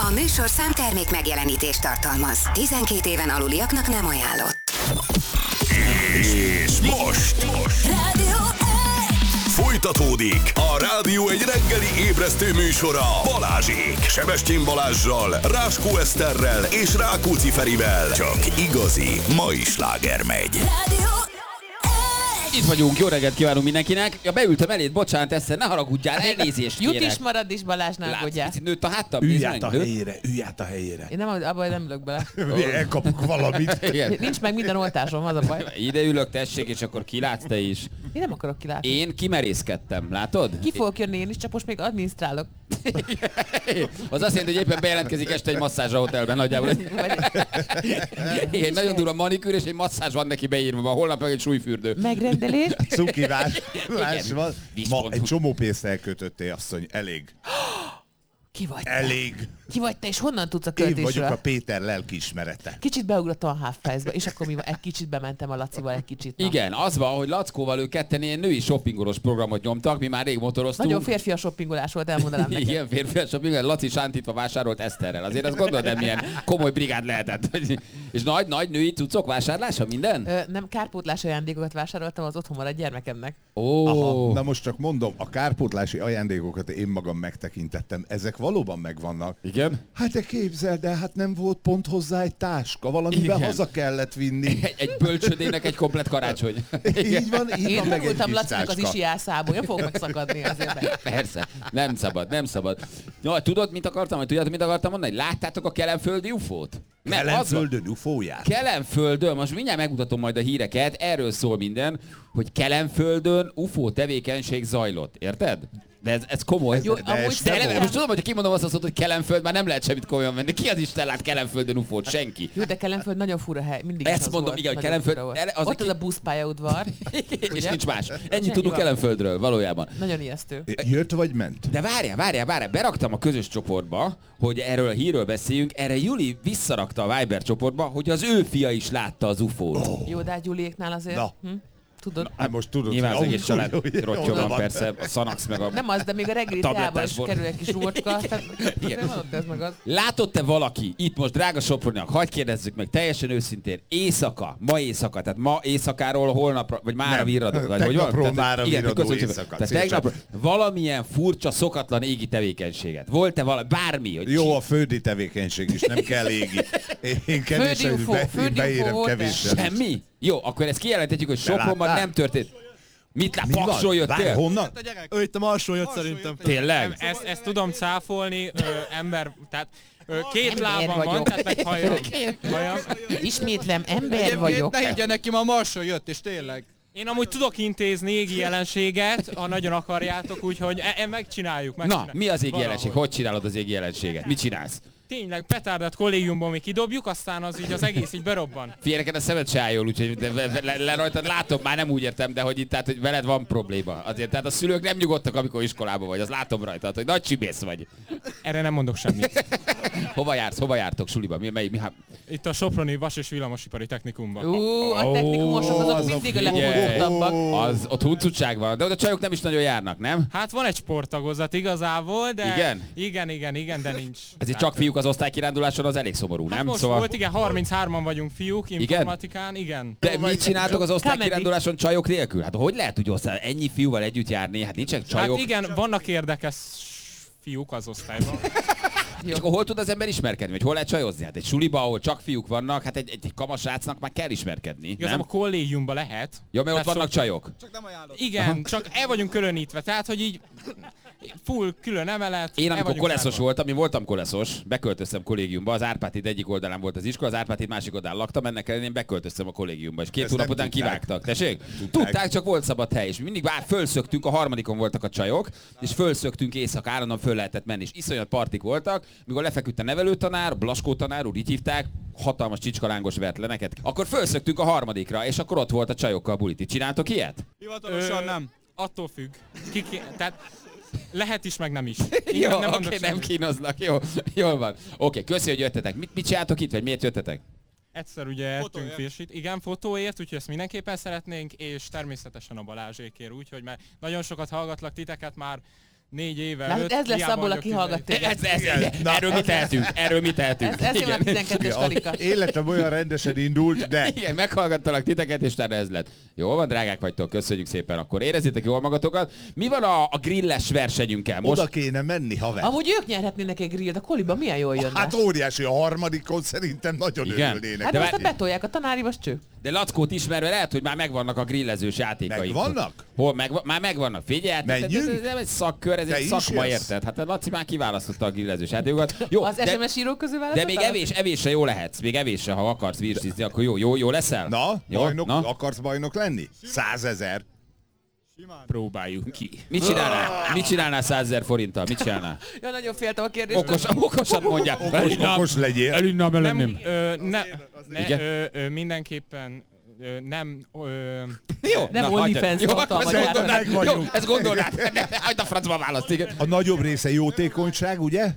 A műsorszám termék megjelenítést tartalmaz. 12 éven aluliaknak nem ajánlott. És most Rádió folytatódik a Rádió egy reggeli ébresztő műsora Balázsék. Sebestyén Balázssal, Ráskó Eszterrel és Rákóczi Ferivel. Csak igazi mai sláger megy. Rádió. Itt vagyunk, jó reggelt kívánunk mindenkinek. Ja, beültem eléd, bocsánat, Eszter, ne haragudjál, elnézést Jut kérek. is, marad is, Balázs, ne Látsz, aggódjál. picit nőtt a háttam, Ülj nézd át a meg, helyére, ülj át a helyére. Én nem, abban nem ülök bele. Elkapok valamit. Igen. Nincs meg minden oltásom, az a baj. Ide ülök, tessék, és akkor kilátsz te is. Én nem akarok kilátni. Én kimerészkedtem, látod? Ki fogok jönni én is, csak most még adminisztrálok. Az azt jelenti, hogy éppen bejelentkezik este egy masszázs a hotelben nagyjából. Igen, nagyon durva manikűr, és egy masszázs van neki beírva, holnap meg egy súlyfürdő. Megrendelés. Cukivás. Van. Ma Vízpont. egy csomó pénzt elkötöttél, asszony. Elég. Ki vagy te? Elég. Ki vagy te, és honnan tudsz a Én vagyok a költésről? Péter lelkiismerete. Kicsit beugrottam a Half-Price-ba, és akkor mi van? Egy kicsit bementem a Lacival, egy kicsit. Na. Igen, az van, hogy Lackóval ők ketten ilyen női shoppingolós programot nyomtak, mi már rég motoroztunk. Nagyon férfias shoppingolás volt, elmondanám neked. Igen, férfias shopping, Laci sántítva vásárolt Eszterrel. Azért azt gondolod, nem milyen komoly brigád lehetett. És nagy női cuccok vásárlása, minden? Nem kárpótlás ajándékokat vásároltam az otthon maradt gyermekemnek. Ó, Aha, na most csak mondom, a kárpótlási ajándékokat én magam megtekintettem. Ezek valóban megvannak. igen? Hát de képzeld el, hát nem volt pont hozzá egy táska, valamiben Igen. haza kellett vinni. Egy bölcsödének egy komplet karácsony. Így van, így Én van meg egy megultam kis Lacinak az táska. isiászából, én fogok megszakadni azért. Persze, nem szabad, nem szabad. Ja, tudod, mit akartam, vagy tudjátok, mit akartam mondani? Láttátok a kelenföldi UFO-t? Mert az van- Kelenföldön ufóját. Kelenföldön, most mindjárt megmutatom majd a híreket, erről szól minden, hogy Kelenföldön UFO tevékenység zajlott, érted? De ez komoly. Jó, De amúgy ez De szerintem- eleve, most tudom, hogy kimondom azt a szót, hogy Kelenföld, már nem lehet semmit komolyan venni. Ki az Isten lát Kelenföldön UFO-t? Senki. Jó, de Kelenföld nagyon fura hely, mindig Ezt is az mondom, volt, igen, hogy nagyon Kelenföld- fura volt. erre az Ott a az a buszpályaudvar, És ugye? nincs más. Ennyit Ennyi tudunk van. Kelenföldről, valójában. Nagyon ijesztő. Jött vagy ment? De várjál, beraktam a közös csoportba, hogy erről a hírről beszéljünk, erre Juli visszarakta a Viber csoportba, hogy az ő fia is látta az UFO-t. Jó, de hát Gyuliéknál azért, Na. tudod? Hát most tudod, Nyilván az hogy egész család hogy rottyom oda van persze, a Szanax meg a... Nem az, de még a reggeli teába is Tablettásból. kerül egy kis rócska, tehát Igen. nem adott ez meg az. Látott-e valaki, itt most drága Soproniak, hagyd kérdezzük meg teljesen őszintén, ma éjszaka, tehát ma éjszakáról holnapra, vagy mára Nem. virradó, vagy hogy van? Tegnapról Tehát, mára igen, virradó köszönjük szépen. éjszaka. Tehát Szépen. tegnapról valamilyen furcsa, szokatlan égi tevékenységet. Volt-e valami, bármi? Hogy jó a földi tevékenység is, nem kell égi. Én kevésen Földi UFO, földi UFO beérem volt-e? kevésen. semmi? Jó, akkor ezt kijelenthetjük, hogy Sopronban láttál? nem történt. Mit lát, Mi van? Paksról Várj, jöttél? honnan? Ő itt a Marsról jött szerintem. Tényleg? Ezt tudom cáfolni, ember, tehát két Ember lábam van, vagyok. tehát meg hajam. Ismétlem, ember vagyok. Ne higgyen neki, ma a Marsról jött, és tényleg. Én amúgy tudok intézni égi jelenséget, ha nagyon akarjátok, úgyhogy megcsináljuk. Na, mi az égi Valahogy. jelenség? Hogy csinálod az égi jelenséget? Mit csinálsz? Tényleg, petárdát kollégiumban mi kidobjuk, aztán az így az egész így berobban. Figyelj, neked a szemed se áll jól, úgyhogy le rajtad látom, már nem úgy értem, de hogy itt, tehát, hogy veled van probléma. Azért, tehát a szülők nem nyugodtak, amikor iskolában vagy, az látom rajtad, hogy nagy csibész vagy. Erre nem mondok semmit. Hova jártok suliba? Itt a Soproni Vas- és Villamosipari Technikumban. A technikumosok azok mindig a legfontosabbak. Az ott huncutság van, de oda csajok nem is nagyon járnak, nem? Hát van egy sporttagozat igazából, de... Igen? Igen, de nincs. Ezért csak fiúk az osztálykiránduláson, az elég szomorú, Hát nem? most volt, igen, 33-an vagyunk fiúk, informatikán, igen. De mit csináltok az Comedy. osztálykiránduláson csajok nélkül? Hát hogy lehet úgy ennyi fiúval együtt járni? Hát nincsenek csajok. Hát igen, vannak érdekes fiúk az osztályban. És akkor hol tud az ember ismerkedni? Vagy hol lehet csajozni? Hát egy suliba, ahol csak fiúk vannak, hát egy kamasrácnak már kell ismerkedni, Igazából nem? a kollégiumban lehet. Ja, mert ott Tehát vannak sok- csajok. Igen, csak el vagyunk különítve, tehát hogy így full külön emelet. Én el amikor vagyunk koleszos zárva. voltam, én voltam koleszos, beköltöztem kollégiumba, az Árpád-híd egyik oldalán volt az iskola, az Árpád-híd másik oldalán laktam, ennek ellenére én beköltöztem a kollégiumba, és 2 Ezt hónap nem után tudták. kivágtak. Tessék? Tudták, csak volt szabad hely, és mindig fölszöktünk, a harmadikon voltak a csajok, és fölszöktünk éjszaka, állandóan föl lehetett menni, és iszonyat partik voltak, mikor lefeküdt a nevelőtanár, Blaskó tanár úr, így hívták, hatalmas csicskalángos vert le neked. Akkor fölszöktünk a harmadikra, és akkor ott volt a csajokkal bulit. Ti csináltok ilyet? Hivatalosan nem. Attól függ. Tehát lehet is, meg nem is. Jó, Inkább nem mondok oké, nem semmit. kínoznak, jó, jól van. Oké, köszi, hogy jöttetek. Mit csináltok itt, vagy miért jöttetek? Egyszer ugye ettünk firsit. Igen, fotóért, úgyhogy ezt mindenképpen szeretnénk, és természetesen a Balázsékért, úgyhogy mert nagyon sokat hallgatlak titeket már, 4 éve Látod, ez lesz abból, aki hallgat téged. Erről mi tehetünk. Ez jön a 12-es karika. Életem olyan rendesen indult, de... Igen, meghallgattalak titeket, és utána ez lett. Jól van, drágák vagytok, köszönjük szépen. Akkor érezzétek jól magatokat. Mi van a grilles versenyünkkel most? Oda kéne menni, haver. Amúgy ők nyerhetnének egy grillt, a koliba milyen jól jönne. Hát óriási, a harmadikon szerintem nagyon Igen. örülnének. Hát de most várj- betolják a tanári most cső. De Lackót ismerve lehet, hogy már megvannak a grillezős játékaik. Megvannak? Hol? Már megvannak. Figyelj, hát Menjünk? ez nem egy szakkör, ez Te egy is szakma, jössz? érted? Hát a Laci már kiválasztotta a grillezős játékokat. Jó, Az SMS írók közül de választottál? még evésre jó lehetsz. Még evésre, ha akarsz virsizni, akkor jó leszel? Na, jó? bajnok, Na? akarsz bajnok lenni? 100 000. Próbáljuk ki. Mit csinálnál 100 000 forinttal? Mit csinálnál? Ja, nagyon féltem a kérdést. Okosan mondják. Okos legyél. Elinnám Nem, Igen? mindenképpen nem... Jó, Nem na, OnlyFans hagyjad. Jó, tartalmat ezt gyártanak. gondolnád. Meg vagyunk. Jó, ezt gondolnád. Hagyd a francba választ, igen. A nagyobb része jótékonyság, ugye?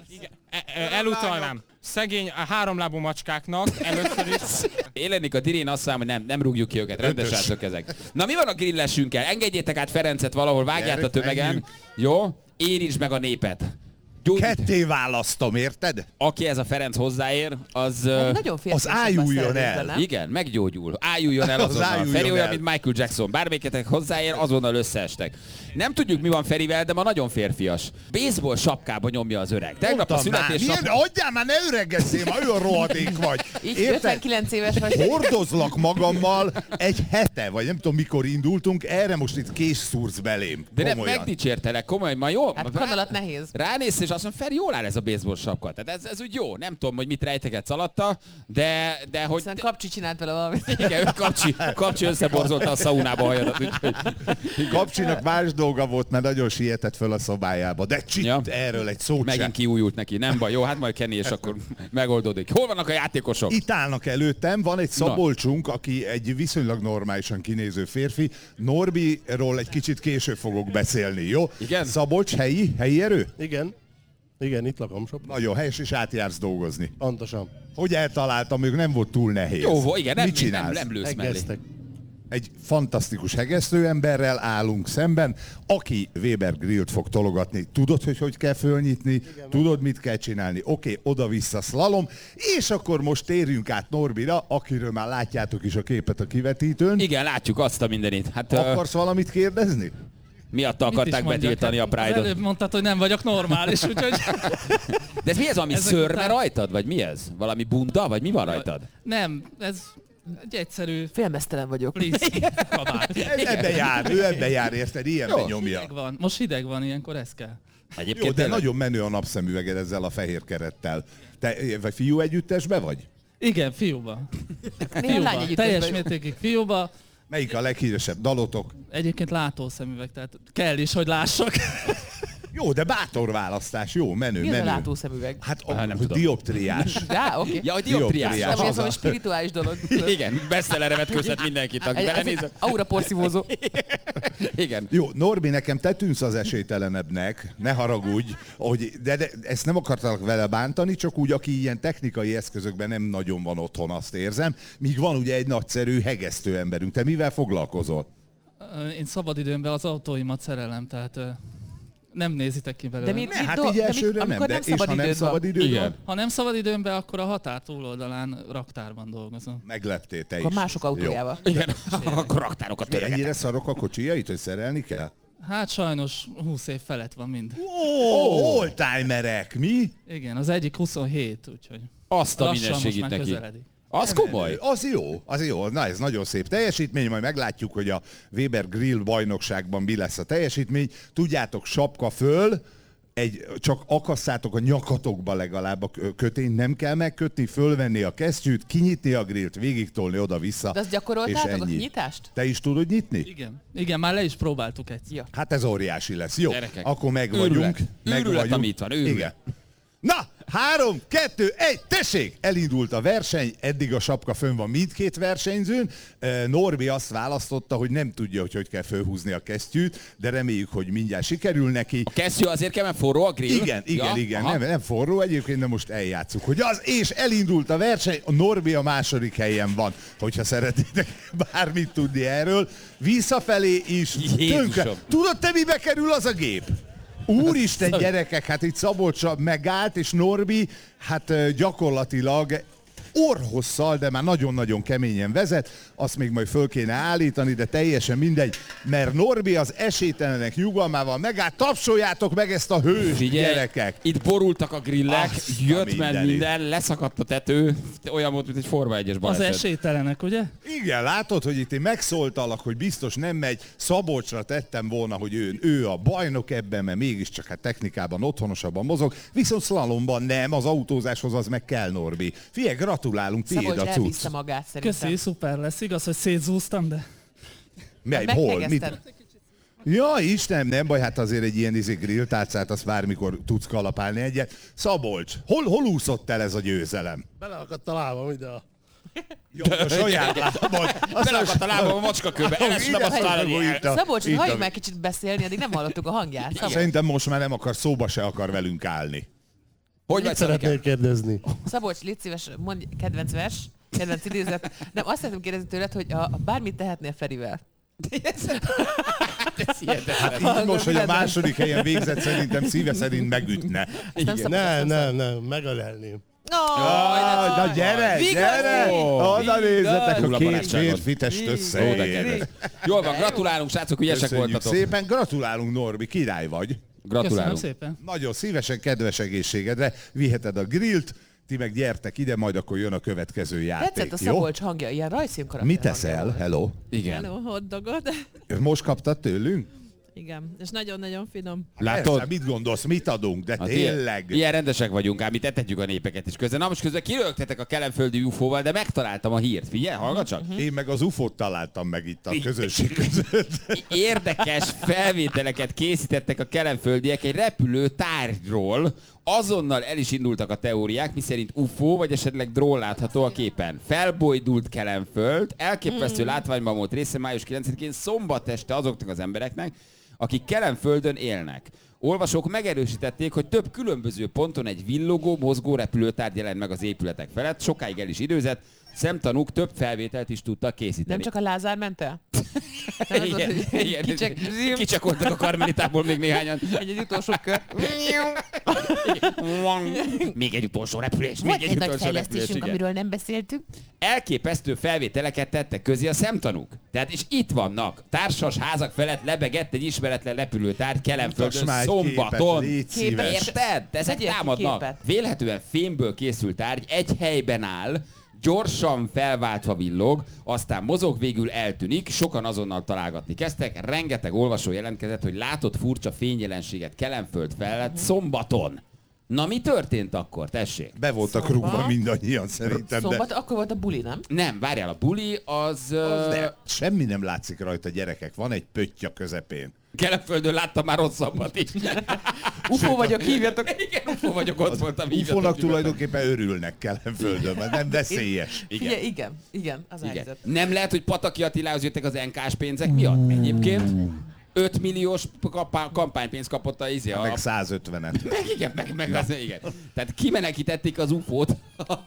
Elutalnám. Szegény a háromlábú macskáknak először is. Élenik a dirén, azt mondja, hogy nem rúgjuk ki őket, rendes srácok ezek. Na mi van a grillesünkkel? Engedjétek át Ferencet valahol, vágját a tömegen. menjünk. Jó? Érintsd meg a népet. Ketté választom, érted? Aki ez a Ferenc hozzáér, az... Nagyon féltem. Az ájuljon el. Igen, meggyógyul. Ájuljon el Az azonnal. ájuljon Feri olyan, el. mint Michael Jackson. Bármelyiketek hozzáér, azonnal összeestek. Nem tudjuk, mi van Ferivel, de ma nagyon férfias. Baseball sapkába nyomja az öreg. Tegnap a Mondtam már, születésnap... milyen- Adjál már, ne öregezzél, már olyan rohadék vagy. Így Érted? 59 éves vagy. Hordozlak magammal egy hete, vagy nem tudom mikor indultunk, erre most itt kés szúrsz belém. De nem, Komolyan. megdicsértelek, komolyan, ma jó? Hát kanalat nehéz. Ránézsz, és azt mondom, Feri, jól áll ez a baseball sapka. Tehát ez úgy jó. Nem tudom, hogy mit rejtegetsz alatta, de hogy... Aztán Kapcsi csinált vele valamit. Igen, kapcsi összeborzolta a szaunába a hajadat. úgyhogy- Kapcsinak más dolga volt, mert nagyon sietett föl a szobájába. De csitt, Ja. erről egy szót Megint sem. kiújult neki. Nem baj, jó, hát majd Kenny, és akkor megoldódik. Hol vannak a játékosok? Itt állnak előttem, van egy Szabolcsunk, aki egy viszonylag normálisan kinéző férfi. Norbiról egy kicsit később fogok beszélni, jó? Igen? Szabolcs, helyi erő? Igen, itt lakom sok. Nagyon helyes, és átjársz dolgozni. Pontosan. Hogy eltaláltam, még nem volt túl nehéz. Jó, igen, Mit csinálsz? nem lősz mellé. Egeztek. Egy fantasztikus hegesztő emberrel állunk szemben, aki Weber Grillt fog tologatni. Tudod, hogy kell fölnyitni? Tudod, mit kell csinálni? Oké, oda-vissza szlalom, és akkor most térjünk át Norbira, akiről már látjátok is a képet a kivetítőn. Igen, látjuk azt a mindenit. Hát Akarsz valamit kérdezni? miatta akarták betiltani a Az Pride-ot. előbb mondtad, hogy nem vagyok normális, úgyhogy De ez mi ez, ami Ezek szörme után- rajtad? Vagy mi ez? Valami bunda? Vagy mi van rajtad? nem, ez egy egyszerű Félmeztelen vagyok. please kabát. Ő ebbe jár, érted? Ilyenben nyomja. Hideg van, most hideg van, ilyenkor ez kell. Egyébként Jó, de tényleg? nagyon menő a napszemüveged ezzel a fehér kerettel. Te vagy fiú együttesbe vagy? Igen, fiúba. Néha lány együtt Teljes vagyok. mértékig fiúba. Melyik a leghíresebb dalotok? Egyébként látószemüveg, tehát kell is, hogy lássak. Jó, de bátor választás, jó, menő, Mi az a menő. látószemüveg? Hát nem a tudom. dioptriás. Já, oké. Ja, hogy dioptriás. Dioptriás. Nem, hogy ez az a- valami spirituális dolog. Igen, bestsellerre vetközhet mindenkit, aki belenéz. Aura porszívózó. Igen. Jó, Norbi, nekem te tűnsz az esélytelenebbnek, ne haragudj, hogy, de ezt nem akartalak vele bántani, csak úgy, aki ilyen technikai eszközökben nem nagyon van otthon, azt érzem, míg van ugye egy nagyszerű hegesztő emberünk. Te mivel foglalkozol? Én szabadidőmben az autóimat szerelem, tehát nem nézitek ki belőle. De mi, Hát így elsőre nem, amikor de nem és ha szabad nem időd van. szabad időd Igen. van, Ha nem szabad időmben, akkor a határ túloldalán raktárban dolgozom. megleptél te is. Akkor mások Jó. autójával. Igen, akkor raktárokat Mi, töreget. ennyire szarok a kocsijait, hogy szerelni kell? Hát sajnos 20 év felett van mind. Oldtimerek, mi? Igen, az egyik 27, úgyhogy Azt a lassan minőségét most már neki. közeledik. Az komoly. Az jó. Na, ez nagyon szép teljesítmény, majd meglátjuk, hogy a Weber Grill bajnokságban mi lesz a teljesítmény. Tudjátok, sapka föl, csak akasszátok a nyakatokba legalább a kötényt, nem kell megkötni, fölvenni a kesztyűt, kinyitni a grillt, végigtolni oda-vissza. De azt gyakoroltátok, a nyitást? Te is tudod nyitni? Igen, már le is próbáltuk egyszer. Ja. Hát ez óriási lesz. Jó, Gyerekek. akkor meg vagyunk. Őrület, ami itt van, őrület. Igen. Na, 3, 2, 1, tessék! Elindult a verseny, eddig a sapka fönn van mindkét versenyzőn. Norbi azt választotta, hogy nem tudja, hogy kell fölhúzni a kesztyűt, de reméljük, hogy mindjárt sikerül neki. A kesztyű azért kell, mert forró a grill? Igen, aha. nem forró egyébként, de most eljátszuk, hogy az, és elindult a verseny, a Norbi a második helyen van, hogyha szeretnétek bármit tudni erről. Visszafelé is Jézusom. tönkre. Tudod te, mibe kerül az a gép? Úristen gyerekek, hát itt Szabolcsra megállt, és Norbi hát gyakorlatilag orrhosszal, de már nagyon-nagyon keményen vezet, azt még majd föl kéne állítani, de teljesen mindegy, mert Norbi az esélytelenek nyugalmával megállt. Tapsoljátok meg ezt a hős, gyerekek! Itt borultak a grillek, jött minden, leszakadt a tető, olyan volt, mint egy Forma 1-es baleset. Az esélytelenek, ugye? Igen, látod, hogy itt én megszóltalak, hogy biztos nem megy. Szabolcsra tettem volna, hogy ő a bajnok ebben, mert mégiscsak hát technikában otthonosabban mozog, viszont szlalomban nem, az autózáshoz az meg kell, Norbi. Figyelj, gratulálunk, tiéd Szabolcs a cucc. elviszte magát szerintem. Köszi, szuper lesz. Igaz, hogy szétzúztam, de... Mely, hol? Mit? Ja, Istenem, nem baj, hát azért egy ilyen grilltárcát, azt bármikor tudsz kalapálni egyet. Szabolcs, hol úszott el ez a győzelem? Beleakadt a lábam ide a... Jó, a saját lábam. Belakadt a lábam a macskakőbe, elestem aztán Szabolcs, hogy halljuk meg kicsit beszélni, addig nem hallottuk a hangját. Szabolcs. Szerintem most már nem akar, szóba se akar velünk állni. Hogy Mit szeretnél kérdezni? Szabolcs, légy szíves, mondj kedvenc vers, kedvenc idézet. Nem, azt szeretném kérdezni tőled, hogy bármit tehetnél Ferivel. Hát így most, hogy a második helyen végzett, szerintem szíve szerint megütne. Nem, megölelném. Na gyere! Oda nézzetek, a két férfi test össze. Jól van, gratulálunk, srácok, ügyesek voltatok. Szépen, gratulálunk, Norbi, király vagy. Gratulálunk. Köszönöm szépen. Nagyon szívesen, kedves egészségedre viheted a grillt, ti meg gyertek ide, majd akkor jön a következő játék. Tetszett a jó? Szabolcs hangja, ilyen rajzfilm karakter. Mit teszel? Hello? Igen. Hello, hotdogot. Most kaptad tőlünk? Igen, és nagyon-nagyon finom. Látod? Persze, mit gondolsz, mit adunk, de tényleg. Ilyen rendesek vagyunk, ám mi etetjük a népeket is közben. Na most közben kirögtetek a kelenföldi UFO-val, de megtaláltam a hírt. Figyelj, hallgat csak. Én meg az UFO-t találtam meg itt a közönség között. Érdekes felvételeket készítettek a kelenföldiek egy repülő tárgyról. Azonnal el is indultak a teóriák, miszerint UFO vagy esetleg drón látható a képen. Felbojdult Kelenföld, elképesztő látványban volt része május 9-én szombat este azoknak az embereknek, akik Kelenföldön élnek. Olvasók megerősítették, hogy több különböző ponton egy villogó, mozgó repülőtárgy jelent meg az épületek felett, sokáig el is időzett, szemtanúk több felvételt is tudtak készíteni. Nem csak a Lázár ment el? Igen, kicsakoltak a karmelitából még néhányan. Egy utolsó kör. Még egy utolsó repülés, Volt még egy egy nagy utolsó repülés, fejlesztésünk, igen. amiről nem beszéltünk. Elképesztő felvételeket tettek közé a szemtanúk. Tehát és itt vannak. Társas házak felett lebegett egy ismeretlen repülőtárgy Kelenföldön szombaton. Érted? Ezek Tegyél ki támadnak. képet. Vélhetően fémből készült tárgy egy helyben áll, gyorsan felváltva villog, aztán mozog, végül eltűnik, sokan azonnal találgatni kezdtek, rengeteg olvasó jelentkezett, hogy látott furcsa fényjelenséget Kelenföld felett szombaton. Na mi történt akkor? Tessék. Be voltak rúgva mindannyian szerintem, Szombat, de... akkor volt a buli, nem? Nem, várjál, a buli az... De semmi nem látszik rajta, gyerekek. Van egy pötty a közepén. Kelenföldön láttam már rosszabbat is. UFO vagyok, hívjatok. Igen, UFO vagyok, ott voltam. UFO-nak tulajdonképpen örülnek Kelenföldön, mert nem veszélyes. Igen, az a helyzet. Nem lehet, hogy Pataki Attilához jöttek az NK-s pénzek miatt? Egyébként 5 milliós kampánypénzt kapott a izé. Meg 150-et. Meg az, igen. Tehát kimenekítették az UFO-t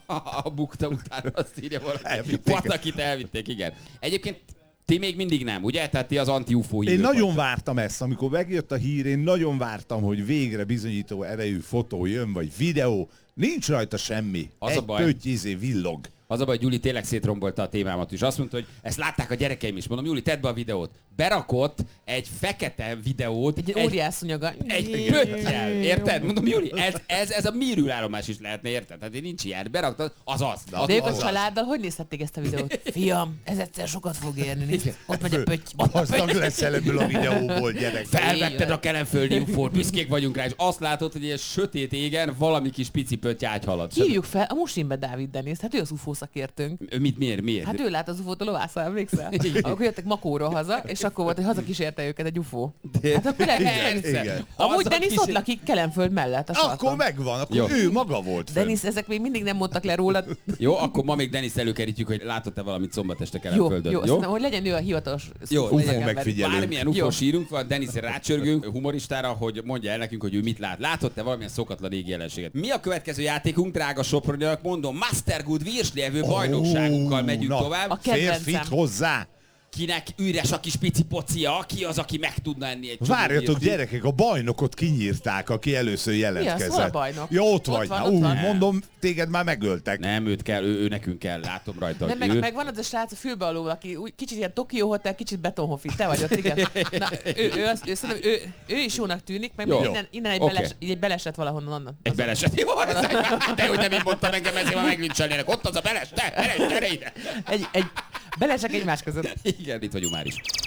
a bukta után, azt írja valaki. Patakit elvitték, igen. Egyébként ti még mindig nem, ugye? Tehát ti az anti-UFO hívők. Én nagyon vártam ezt, amikor megjött a hír, én nagyon vártam, hogy végre bizonyító erejű fotó jön, vagy videó. Nincs rajta semmi. Az egy a baj. pötty villog. Az a baj, Gyuri tényleg szétrombolta a témámat is. Azt mondta, hogy ezt látták a gyerekeim is. Mondom, Gyuri, tedd be a videót. Berakott egy fekete videót. Egy óriászonyaga. Egy pöttyel, érted? Mondom, Júli, ez a mírülállomás is lehetne, érted? Tehát nincs ilyen. Beraktad, az. De ők a családdal hogy nézhették ezt a videót? Fiam, ez egyszer sokat fog érni. Nézd, ott megy a pötty. Gazdag leszel ebből a videóból, gyerek. Felvetted a kelenföldi UFO-t, büszkék vagyunk rá, és azt látod, hogy egy sötét égen valami kis pici pötty áthalad. Hívjuk fel a Musimbe Dávid Deniszt, hát ő az UFO szakértőnk. Miért? Hát ő lát az UFO-t a lovászal, emlékszel? Akkor jöttek Makóról haza, és akkor volt, hogy hazakísérte őket egy UFO. Hát akkor Igen. amúgy Denis ott lakik Kelenföld mellett. Akkor megvan, akkor jó. ő maga volt fenn. Denis, ezek még mindig nem mondtak le rólad. Jó, akkor ma még Deniszt előkerítjük, hogy látott-e valamit szombat este Kelenföldön. Jó, szerintem, hogy legyen ő a hivatalos UFO megfigyelő. Bármilyen UFO sírunk van, Denisre rácsörgünk humoristára, hogy mondja el nekünk, hogy ő mit lát. Látott-e valamilyen szokatlan égi jelenséget? Mi a következő játékunk, drága Sopronyak? Mondom, Mastergood Virslievő bajnokságunkkal megyünk tovább. A Férfit kedvencem. hozzá! kinek üres a kis pici pocia, ki az, aki meg tudna enni egy csomó Várjatok, virtut. gyerekek, a bajnokot kinyírták, aki először jelentkezett. Hol a bajnok? Ja, ott vagy. van, Na, ott van. mondom, téged már megöltek. Nem, őt kell, ő nekünk kell, látom rajta, Nem, hogy ő... meg van az a srác a fülbe alul, aki úgy, kicsit ilyen Tokyo Hotel, kicsit Betonhoffi. Te vagy ott, igen. Na, ő is jónak tűnik, meg Jó. innen egy, Oké. egy beleset valahonnan onnan. Egy beleset. Jó, de hogy nem én mondtam engem, ezért már meglincselnének. Ott az a beles, te, gyere ide. Egy belesek egymás között. Igen, itt vagyunk már is.